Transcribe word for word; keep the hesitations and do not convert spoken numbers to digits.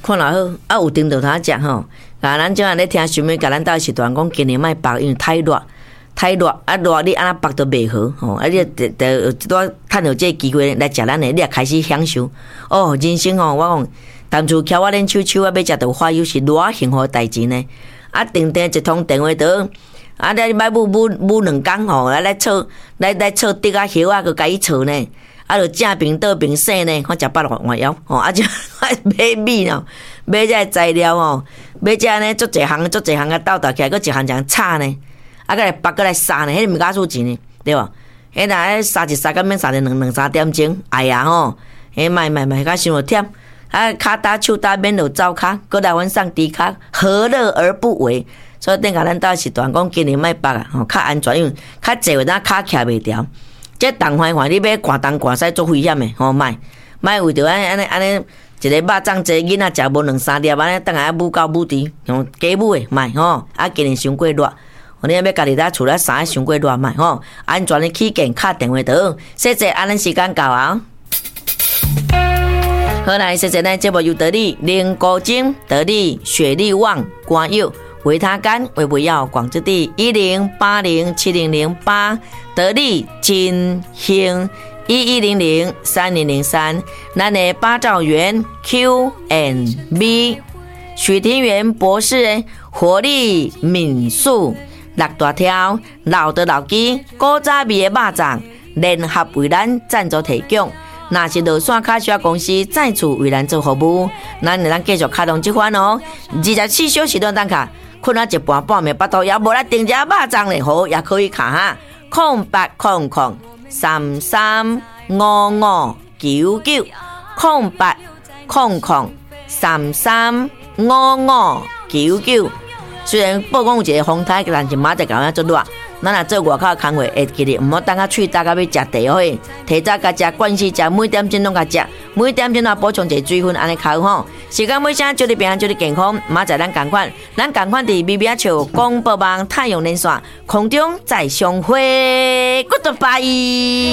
看老好，啊有顶到他食吼。啊，咱今仔咧听新闻，甲咱斗时段讲，今年莫绑，因为太热，太热，啊热你安那绑都袂好吼。啊，你得得有一段趁到这个机会来食咱的，你也开始享受。哦，人生吼，我讲，当初翘我恁手手啊，要食到花油是偌幸福的代志呢。啊，定定一通电话倒。啊！你摆母母母两工吼，来来炒，来来炒竹啊、叶啊，佮甲伊炒呢。啊，就正平倒平洗呢，我食饱了换腰吼。啊，就买米咯，买这材料吼，买这呢，足一项足一项啊，斗斗起来，佮一项一项炒呢。啊，佮来拔佮来杀呢，迄毋假数钱呢，对无？迄若杀一杀，佮免杀着两两三点钟，哎呀吼，迄卖卖卖，佮伤着忝。啊，骹打手打免落走骹，佮来阮送猪骹，何乐而不为？所以等下咱到时段讲，今年莫绑啊，吼较安全，因为较济话咱骹徛袂牢。这动坏坏，你要赶东赶西足危险的，吼莫莫为着安尼安尼安尼一个肉粽济囡仔食无两三粒，安尼等下母狗母猪用家母的莫吼，啊今年伤过热，你要家己在厝内衫伤过热莫吼，安全的起见，敲电话倒，谢谢，安尼时间到啊。好来，谢谢咱节目由得力灵高精得力雪力旺瓜柚。维他甘为不要广之地一零八零七零零八得力金兴一一零零三零零三，咱的八兆元 Q and B 许庭元博士的活力民宿六大条老的老鸡古早味的肉粽联合为咱赞助提供。若是落线卡销公司再次为咱做服务，咱咱继续开动这款哦。二十四小时都等卡。困啊一半半暝巴肚也无来订只肉粽咧，好也可以卡哈，空八空空三三五五九九，空八空空三三五五九九。虽然报讲有一个风台，但是马仔搞样做热。咱若做外口工课，会记得毋好等下喙大家要食茶好诶，提早甲食，惯时食，每点钟拢甲食，每点钟啊补充一个水分，安尼较好。时间每声祝你平安，祝你健康。明仔咱共款，咱共款伫微微笑广播网太阳连线空中再相会 ，Goodbye。